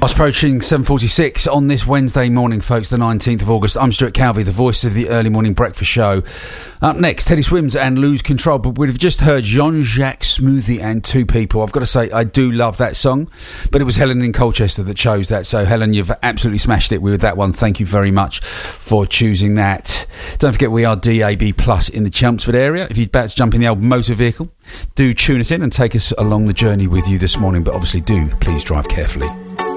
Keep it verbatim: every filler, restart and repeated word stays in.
Fast approaching seven forty-six on this Wednesday morning, folks, the nineteenth of August. I'm Stuart Calvey, the voice of the early morning breakfast show. Up next, Teddy Swims and Lose Control. But we've just heard Jean-Jacques Smoothie and Two People. I've got to say, I do love that song, but it was Helen in Colchester that chose that. So, Helen, you've absolutely smashed it with that one. Thank you very much for choosing that. Don't forget, we are D A B Plus in the Chelmsford area. If you're about to jump in the old motor vehicle, do tune us in and take us along the journey with you this morning. But obviously, do please drive carefully.